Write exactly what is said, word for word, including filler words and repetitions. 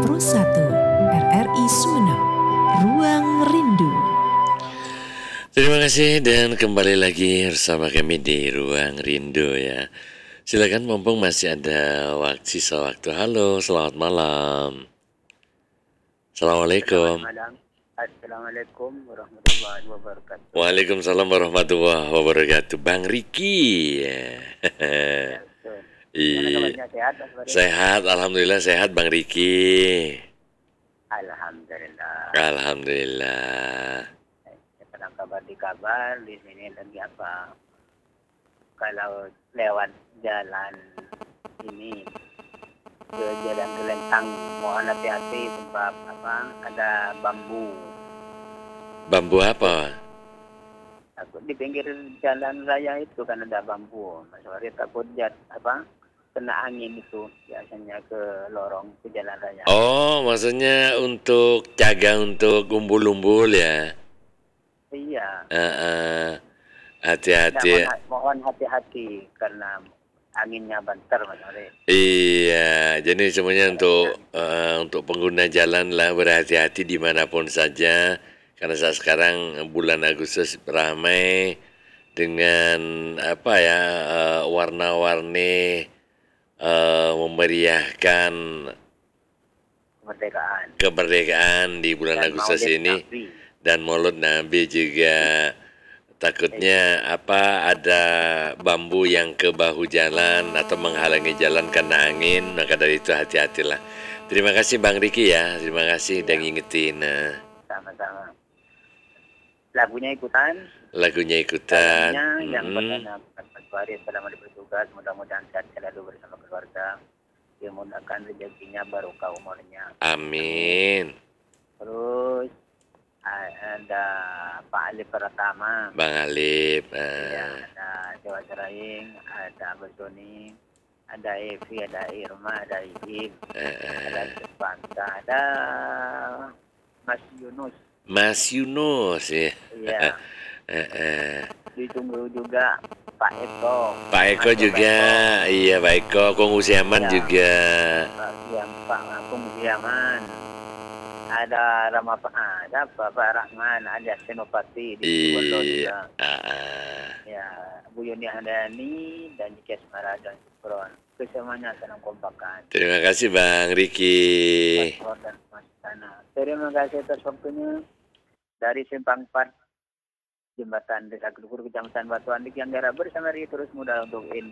puluh satu R R I Sumeneb, Ruang Rindu. Terima kasih dan kembali lagi bersama kami di Ruang Rindu ya. Silakan mumpung masih ada waktu sisa waktu. Halo, selamat malam. Selamat Assalamualaikum. malam. Assalamualaikum warahmatullahi wabarakatuh. Waalaikumsalam warahmatullahi wabarakatuh. Bang Riki. Ya, betul. Gimana Iya, kabarnya, sehat Mas Farid? sehat, alhamdulillah sehat Bang Riki. Alhamdulillah. Alhamdulillah. Sedang kabar di kabar di sini lagi apa? Kalau lewat jalan ini ke jalan Gelentang, mohon hati-hati sebab apa? Ada bambu. Bambu apa? Takut di pinggir jalan raya itu kan ada bambu. Mas Farid takut jat apa? Kena angin itu biasanya ke lorong ke jalan raya. Oh, maksudnya untuk jaga untuk umbul-umbul ya. Iya. Heeh. Ya, Hati-hati. mohon, mohon hati-hati karena anginnya banter Mas Farid. Iya, jadi semuanya untuk eh, untuk pengguna jalan lah berhati-hati dimanapun saja. Karena saat sekarang bulan Agustus ramai dengan apa ya eh, warna-warni eh, memeriahkan Kemerdekaan kemerdekaan di bulan dan Agustus Maulid ini Nabi. dan Maulid Nabi juga. Takutnya apa ada bambu yang ke bahu jalan atau menghalangi jalan karena angin, maka dari itu hati-hatilah. Terima kasih Bang Riki ya, terima kasih udah Iya. ngingetin. Nah, Sama-sama. Lagunya ikutan. lagunya ikutan. Salamnya yang Mm-mm. pertama Mas Farid selamat bertugas, mudah-mudahan sehat selalu bersama keluarga. Dimudahkan rezekinya, barokah umurnya. Amin. Terus ada Pak Ali Pratama. Bang Alip. Ya, Nah, ada Jawa Seraing, ada Abah Soni, ada Evi, ada Irma, ada Iib, ada eh, Jepangka, ada Mas Yunus. Mas Yunus ya. Iya, Eh, eh. ditunggu juga Pak Eko. Pak Eko Mas juga, Eko. iya Pak Eko, Kong Usiaman Ya. juga. Pak yang Pak Agung Diaman. Ada Rama ada Bapak Rahman, ada Senopati di Cibondo Iya. juga. Ah, ah. Ya, Bu Yuni Handani dan Jika Semara dan Sukron. Kesemuanya salam kompakan. Terima kasih Bang Riki. Paspor dan Mas Tanah. Terima kasih atas waktunya. Dari Simpang empat Jembatan Desa Kedukur Kecamatan Batu Andik yang daerah bersama Ri terus mudah untuk Indo.